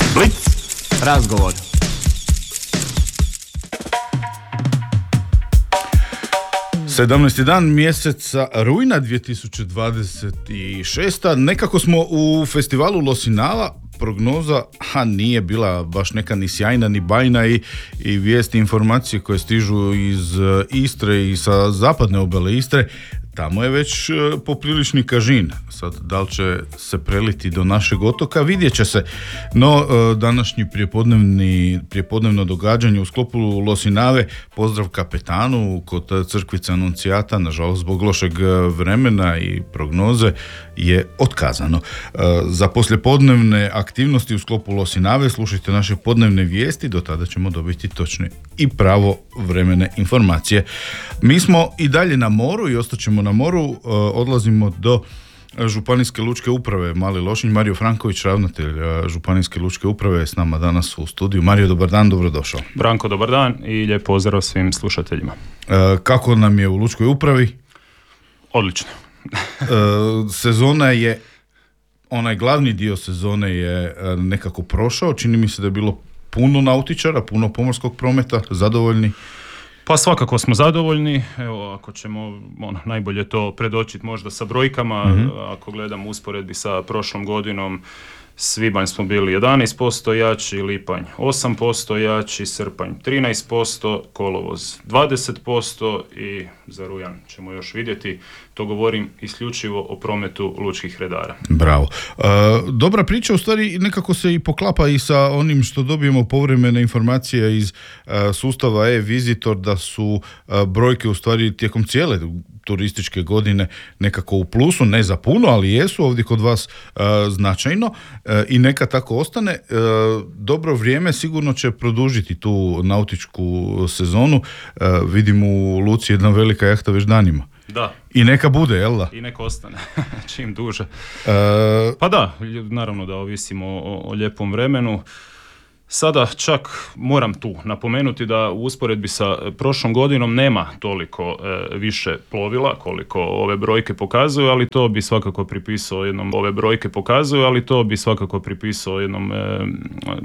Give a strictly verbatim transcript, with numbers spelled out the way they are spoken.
Blic razgovor. sedamnaesti dan mjeseca rujna dvije tisuće dvadeset šeste. Nekako smo u festivalu Losinala. Prognoza ha, nije bila baš neka ni sjajna ni bajna i, i vijesti, informacije koje stižu iz Istre i sa zapadne obale Istre, tamo je već poprilični kažin. Sad, da li će se preliti do našeg otoka, vidjet će se. No, današnji prijepodnevni, prijepodnevno događanje u sklopu Losinave, pozdrav kapetanu kod crkvice Anuncijata, nažalost zbog lošeg vremena i prognoze, je otkazano. Za poslijepodnevne aktivnosti u sklopu Losinave slušajte naše podnevne vijesti, do tada ćemo dobiti točne i pravo vremene informacije. Mi smo i dalje na moru i ostaćemo na moru, odlazimo do Županijske lučke uprave Mali Lošinj. Mario Franković, ravnatelj Županijske lučke uprave, je s nama danas u studiju. Mario, dobar dan, dobrodošao. Branko, dobar dan i lijep pozdrav svim slušateljima. Kako nam je u lučkoj upravi? Odlično. Sezona je, onaj glavni dio sezone je nekako prošao, čini mi se da je bilo puno nautičara, puno pomorskog prometa, zadovoljni? Pa svakako smo zadovoljni, evo ako ćemo ono, najbolje to predočiti možda sa brojkama, mm-hmm. Ako gledamo usporedbi sa prošlom godinom, svibanj smo bili jedanaest posto jači, lipanj osam posto jači, srpanj trinaest posto, kolovoz dvadeset posto i za rujan ćemo još vidjeti. To govorim isključivo o prometu lučkih redara. Bravo. E, dobra priča, u stvari nekako se i poklapa i sa onim što dobijemo povremene informacije iz e, sustava e-Visitor, da su e, brojke u stvari tijekom cijele turističke godine nekako u plusu, ne za puno, ali jesu ovdje kod vas e, značajno e, i neka tako ostane. E, dobro vrijeme sigurno će produžiti tu nautičku sezonu. E, vidim u luci jedna velika jahta već danima. Da. I neka bude, jel da? I neka ostane, čim duže. E... Pa da, naravno da ovisimo o, o lijepom vremenu. Sada čak moram tu napomenuti da u usporedbi sa prošlom godinom nema toliko e, više plovila koliko ove brojke pokazuju, ali to bi svakako pripisao jednom ove brojke pokazuju, ali to bi svakako pripisao jednom e,